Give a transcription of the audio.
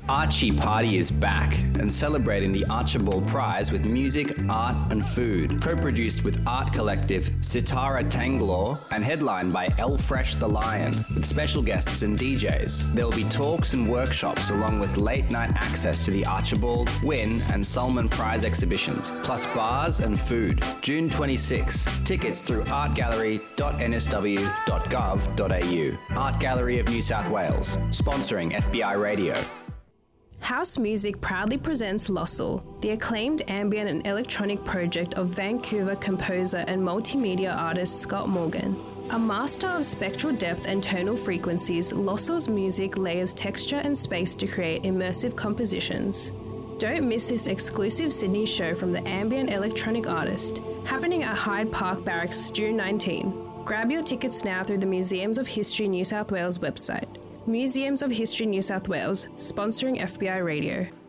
Archie Party is back and celebrating the Archibald Prize with music, art and food. Co-produced with art collective Sitara Tanglore and headlined by El Fresh the Lion with special guests and DJs. There will be talks and workshops along with late night access to the Archibald, Wynne and Solomon Prize exhibitions, plus bars and food. June 26. Tickets through artgallery.nsw.gov.au. Art Gallery of New South Wales, sponsoring FBI Radio. House Music proudly presents Lossel, the acclaimed ambient and electronic project of Vancouver composer and multimedia artist Scott Morgan. A master of spectral depth and tonal frequencies, Lossel's music layers texture and space to create immersive compositions. Don't miss this exclusive Sydney show from the ambient electronic artist, happening at Hyde Park Barracks June 19. Grab your tickets now through the Museums of History New South Wales website. Museums of History New South Wales, sponsoring FBI Radio.